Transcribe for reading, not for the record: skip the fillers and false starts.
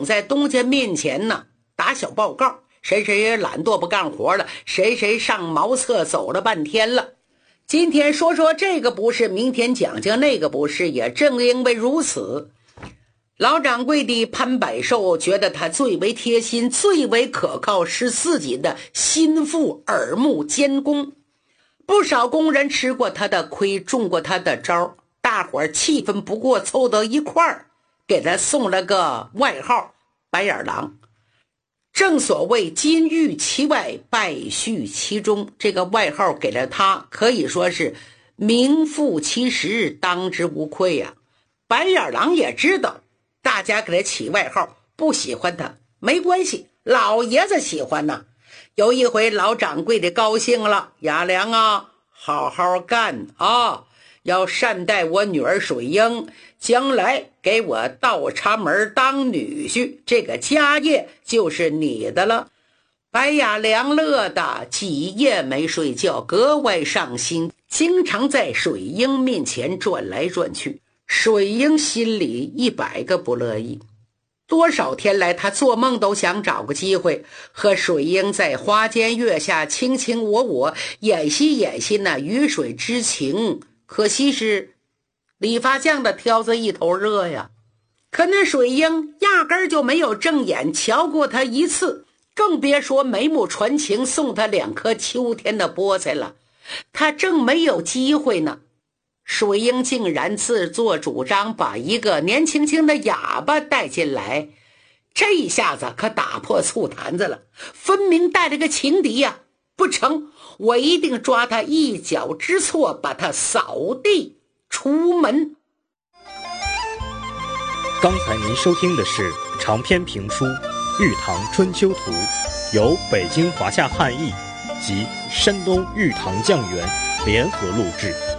总在东家面前呢打小报告，谁谁懒惰不干活了，谁谁上茅厕走了半天了。今天说说这个不是，明天讲讲那个不是，也正因为如此，老掌柜的潘百寿觉得他最为贴心，最为可靠，是自己的心腹耳目监工。不少工人吃过他的亏，中过他的招，大伙儿气愤不过，凑到一块儿给他送了个外号白眼狼。正所谓金玉其外，败絮其中，这个外号给了他，可以说是名副其实，当之无愧呀。白眼狼也知道大家给他起外号，不喜欢他没关系，老爷子喜欢呢。有一回老掌柜的高兴了，雅良啊，好好干啊，要善待我女儿水英，将来给我倒插门当女婿，这个家业就是你的了。白雅良乐的几夜没睡觉，格外上心，经常在水英面前转来转去。水英心里100个不乐意，多少天来他做梦都想找个机会和水英在花间月下卿卿我我，演戏演戏那鱼水之情，可惜是理发匠的挑子一头热呀。可那水英压根儿就没有正眼瞧过他一次，更别说眉目传情送他2颗秋天的菠菜了。他正没有机会呢，水英竟然自作主张把一个年轻轻的哑巴带进来，这一下子可打破醋坛子了，分明带了个情敌呀！不成，我一定抓他一脚之错，把他扫地出门。 刚才您收听的是长篇评书《玉堂春秋图》，由北京华夏汉译及山东玉堂酱园联合录制。